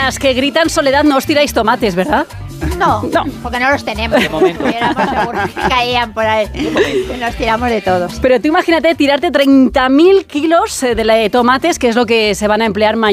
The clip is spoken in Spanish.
las que gritan soledad no os tiráis tomates, ¿verdad? No, porque no los tenemos. De momento. Si éramos seguros que caían por ahí. Nos tiramos de todos. Pero tú imagínate tirarte 30.000 kilos de tomates, que es lo que se van a emplear mañana